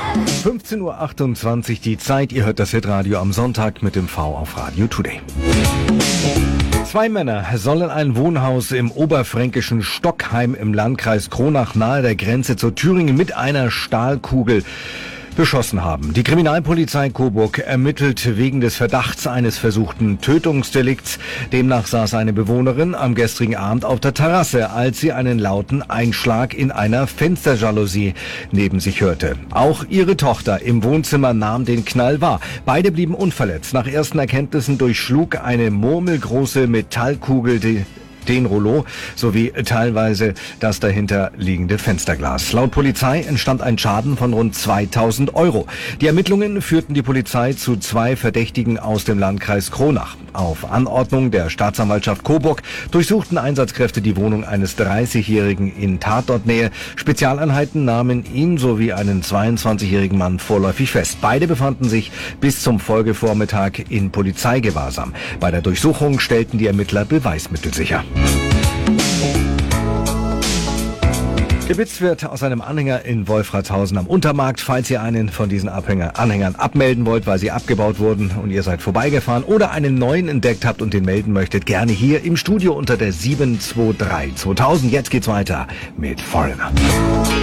15:28 Uhr die Zeit. Ihr hört das Hitradio am Sonntag mit dem V auf Radio Today. 2 Männer sollen ein Wohnhaus im oberfränkischen Stockheim im Landkreis Kronach nahe der Grenze zu Thüringen mit einer Stahlkugel beschossen haben. Die Kriminalpolizei Coburg ermittelt wegen des Verdachts eines versuchten Tötungsdelikts. Demnach saß eine Bewohnerin am gestrigen Abend auf der Terrasse, als sie einen lauten Einschlag in einer Fensterjalousie neben sich hörte. Auch ihre Tochter im Wohnzimmer nahm den Knall wahr. Beide blieben unverletzt. Nach ersten Erkenntnissen durchschlug eine murmelgroße Metallkugel den Rollo sowie teilweise das dahinter liegende Fensterglas. Laut Polizei entstand ein Schaden von rund 2.000 Euro. Die Ermittlungen führten die Polizei zu 2 Verdächtigen aus dem Landkreis Kronach. Auf Anordnung der Staatsanwaltschaft Coburg durchsuchten Einsatzkräfte die Wohnung eines 30-Jährigen in Tatortnähe. Spezialeinheiten nahmen ihn sowie einen 22-jährigen Mann vorläufig fest. Beide befanden sich bis zum Folgevormittag in Polizeigewahrsam. Bei der Durchsuchung stellten die Ermittler Beweismittel sicher. Gebitzt wird aus einem Anhänger in Wolfratshausen am Untermarkt. Falls ihr einen von diesen Anhängern abmelden wollt, weil sie abgebaut wurden und ihr seid vorbeigefahren oder einen neuen entdeckt habt und den melden möchtet, gerne hier im Studio unter der 723 2000. Jetzt geht's weiter mit Foreigner.